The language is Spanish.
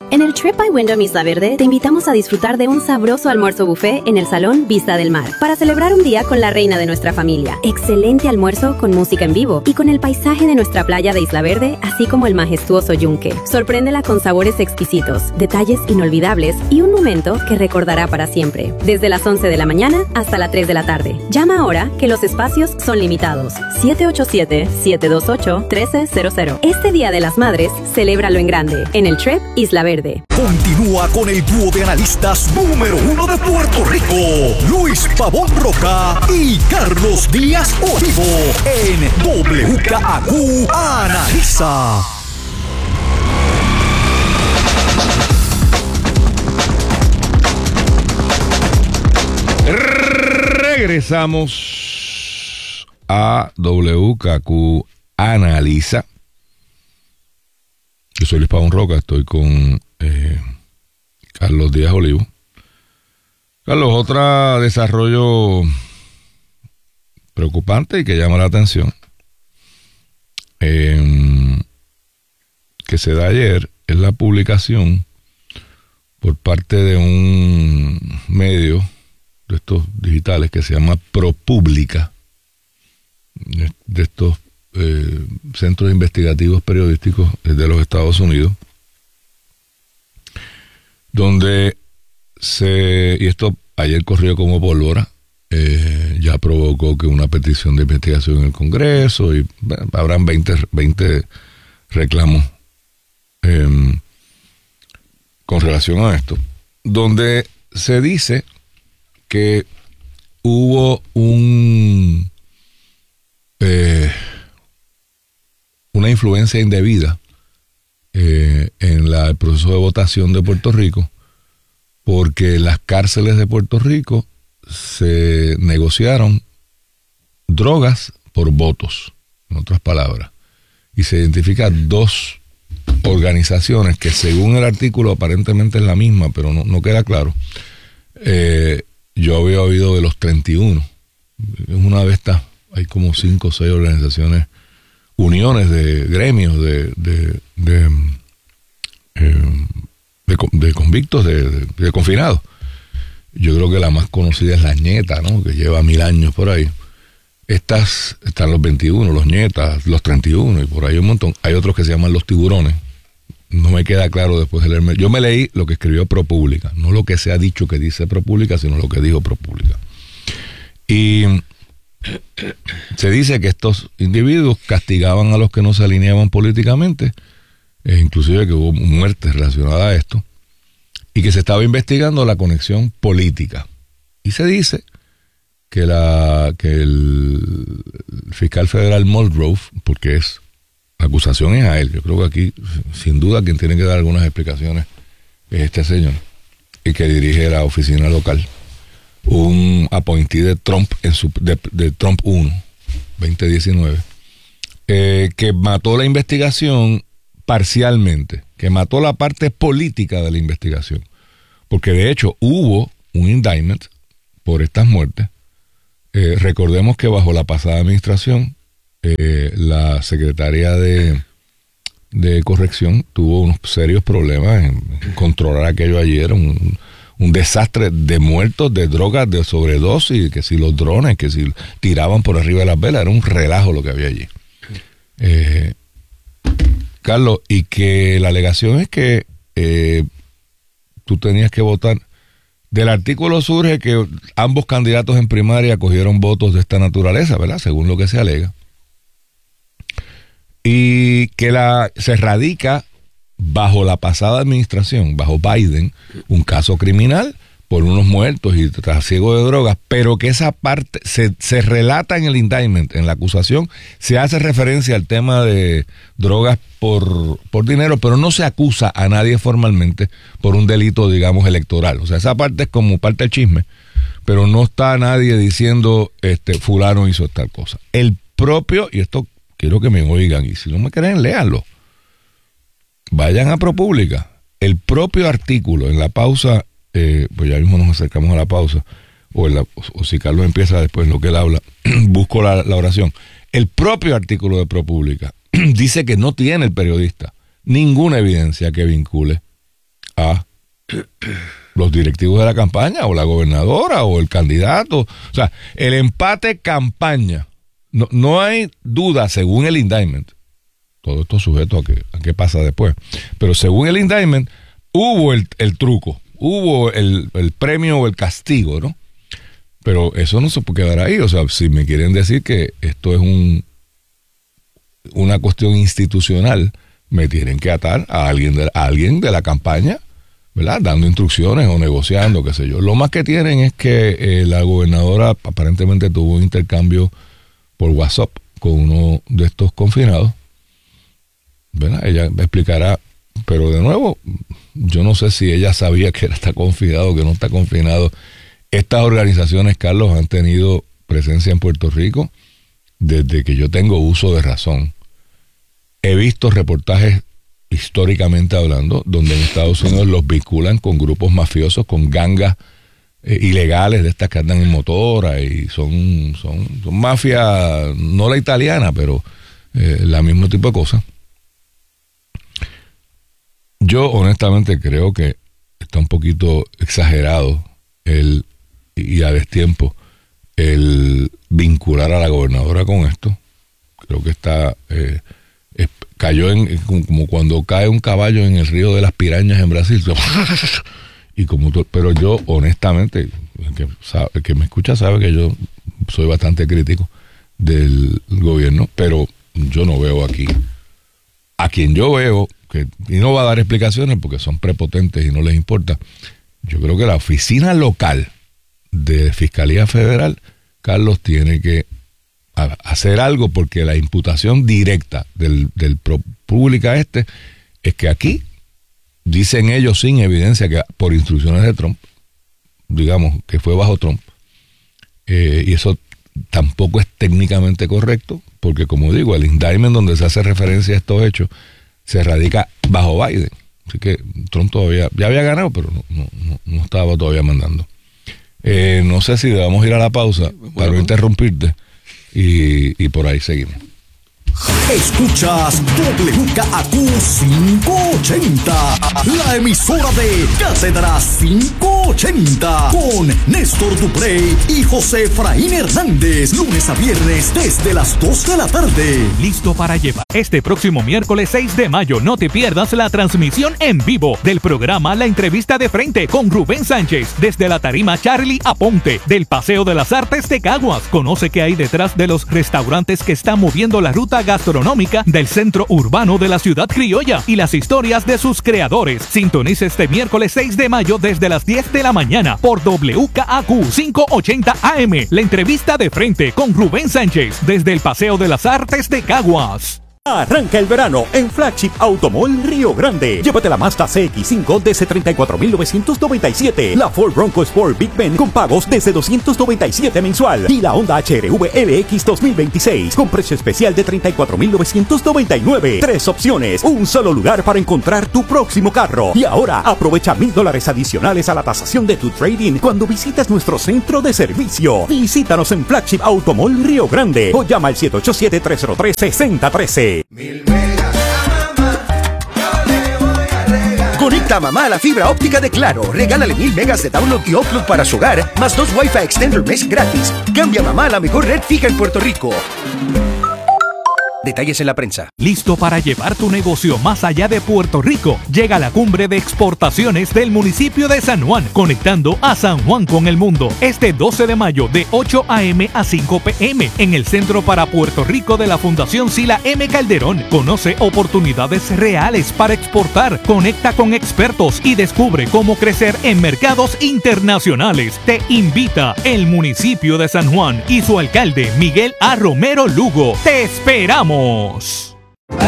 En el Trip by Wyndham Isla Verde te invitamos a disfrutar de un sabroso almuerzo buffet en el Salón Vista del Mar para celebrar un día con la reina de nuestra familia. Excelente almuerzo con música en vivo y con el paisaje de nuestra playa de Isla Verde, así como el majestuoso yunque. Sorpréndela con sabores exquisitos, detalles inolvidables y un momento que recordará para siempre. Desde las 11 de la mañana hasta las 3 de la tarde. Llama ahora que los espacios son limitados. 787-728-1300. Este Día de las Madres, celébralo en grande en el Trip Isla Verde. Continúa con el dúo de analistas número 1 de Puerto Rico, Luis Pavón Roca y Carlos Díaz Olivo, en WKAQ Analiza. Regresamos a WKAQ Analiza. Yo soy Luis Pavón Roca, estoy con Carlos Díaz Olivo. Carlos, otro desarrollo preocupante y que llama la atención, que se da ayer, es la publicación por parte de un medio de estos digitales que se llama ProPublica, de estos centros investigativos periodísticos de los Estados Unidos, donde y esto ayer corrió como pólvora, ya provocó que una petición de investigación en el Congreso y habrán 20 reclamos con relación a esto, donde se dice que hubo una influencia indebida en el proceso de votación de Puerto Rico, porque en las cárceles de Puerto Rico se negociaron drogas por votos, en otras palabras, y se identifican dos organizaciones que según el artículo aparentemente es la misma, pero no queda claro. Yo había oído de los 31, es una de estas, hay como 5 o 6 organizaciones, uniones de gremios de convictos, de confinados. Yo creo que la más conocida es la Ñeta, ¿no?, que lleva 1000 años por ahí. Estas están los 21, los Ñetas, los 31, y por ahí un montón. Hay otros que se llaman los Tiburones. No me queda claro después de leerme. Yo me leí lo que escribió ProPublica, no lo que se ha dicho que dice ProPublica, sino lo que dijo ProPublica. Y se dice que estos individuos castigaban a los que no se alineaban políticamente, e inclusive que hubo muertes relacionadas a esto, y que se estaba investigando la conexión política. Y se dice que el fiscal federal Mulgrove, porque la acusación es a él, yo creo que aquí sin duda quien tiene que dar algunas explicaciones es este señor, y que dirige la oficina local, un appointee de Trump de Trump 1 2019, que mató la investigación parcialmente, que mató la parte política de la investigación, porque de hecho hubo un indictment por estas muertes. Recordemos que bajo la pasada administración la secretaria de corrección tuvo unos serios problemas en controlar aquello ayer, un desastre de muertos, de drogas, de sobredosis, que si los drones, que si tiraban por arriba de las velas, era un relajo lo que había allí. Carlos, y que la alegación es que tú tenías que votar. Del artículo surge que ambos candidatos en primaria cogieron votos de esta naturaleza, ¿verdad?, según lo que se alega. Y que se radica bajo la pasada administración, bajo Biden, un caso criminal por unos muertos y trasiego de drogas, pero que esa parte se relata en el indictment, en la acusación, se hace referencia al tema de drogas por dinero, pero no se acusa a nadie formalmente por un delito, digamos, electoral. O sea, esa parte es como parte del chisme, pero no está nadie diciendo, fulano hizo tal cosa. El propio, y esto quiero que me oigan, y si no me creen, léanlo. Vayan a ProPublica. El propio artículo, en la pausa, pues ya mismo nos acercamos a la pausa, o si Carlos empieza después lo que él habla, busco la oración. El propio artículo de ProPublica dice que no tiene el periodista ninguna evidencia que vincule a los directivos de la campaña, o la gobernadora, o el candidato. O sea, el empate campaña, no hay duda, según el indictment, todo esto sujeto a qué pasa después, pero según el indictment, hubo el truco, hubo el premio o el castigo, ¿no? Pero eso no se puede quedar ahí. O sea, si me quieren decir que esto es una cuestión institucional, me tienen que atar a alguien de la campaña, ¿verdad? Dando instrucciones o negociando, qué sé yo. Lo más que tienen es que la gobernadora aparentemente tuvo un intercambio por WhatsApp con uno de estos confinados, ¿verdad? Ella explicará, pero de nuevo, yo no sé si ella sabía que está confinado o que no está confinado. Estas organizaciones, Carlos, han tenido presencia en Puerto Rico desde que yo tengo uso de razón. He visto reportajes, históricamente hablando, donde en Estados Unidos los vinculan con grupos mafiosos, con gangas ilegales de estas que andan en motora, y son mafia, no la italiana, pero la mismo tipo de cosas. Yo honestamente creo que está un poquito exagerado y a destiempo el vincular a la gobernadora con esto. Creo que cayó como cuando cae un caballo en el río de las pirañas en Brasil. Pero yo honestamente, el que me escucha sabe que yo soy bastante crítico del gobierno, pero yo no veo aquí a quien yo veo y no va a dar explicaciones porque son prepotentes y no les importa. Yo creo que la oficina local de Fiscalía Federal, Carlos, tiene que hacer algo, porque la imputación directa del ProPublica es que aquí dicen ellos sin evidencia que por instrucciones de Trump, digamos que fue bajo Trump, y eso tampoco es técnicamente correcto, porque como digo, el indictment donde se hace referencia a estos hechos se radica bajo Biden. Así que Trump todavía ya había ganado, pero no estaba todavía mandando. No sé si debamos ir a la pausa para no interrumpirte y por ahí seguimos. Escuchas WKAQ 580, la emisora de Cátedra 580, con Néstor Duprey y José Efraín Hernández, lunes a viernes desde las 2 de la tarde. Listo para llevar. Este próximo miércoles 6 de mayo no te pierdas la transmisión en vivo del programa La Entrevista de Frente con Rubén Sánchez, desde la tarima Charlie Aponte, del Paseo de las Artes de Caguas. Conoce qué hay detrás de los restaurantes que están moviendo la ruta gastronómica del centro urbano de la ciudad criolla y las historias de sus creadores. Sintoniza este miércoles 6 de mayo desde las 10 de la mañana por WKAQ 580 AM. La Entrevista de Frente con Rubén Sánchez, desde el Paseo de las Artes de Caguas. Arranca el verano en Flagship Automall Río Grande. Llévate la Mazda CX-5 desde $34,997, la Ford Bronco Sport Big Ben con pagos desde $297 mensual y la Honda HR-V LX 2026 con precio especial de $34,999. 3 opciones, un solo lugar para encontrar tu próximo carro. Y ahora aprovecha $1,000 adicionales a la tasación de tu trading cuando visites nuestro centro de servicio. Visítanos en Flagship Automall Río Grande o llama al 787-303-6013. 1000 megas a mamá, yo le voy a regalar. Conecta a mamá a la fibra óptica de Claro. Regálale 1000 megas de download y upload para su hogar, más 2 Wi-Fi Extender Mesh gratis. Cambia a mamá a la mejor red fija en Puerto Rico. Detalles en la prensa. Listo para llevar tu negocio más allá de Puerto Rico. Llega la cumbre de exportaciones del municipio de San Juan, conectando a San Juan con el mundo. Este 12 de mayo de 8 a.m. a 5 p.m. en el Centro para Puerto Rico de la Fundación Sila M. Calderón. Conoce oportunidades reales para exportar, conecta con expertos y descubre cómo crecer en mercados internacionales. Te invita el municipio de San Juan y su alcalde Miguel A. Romero Lugo. ¡Te esperamos!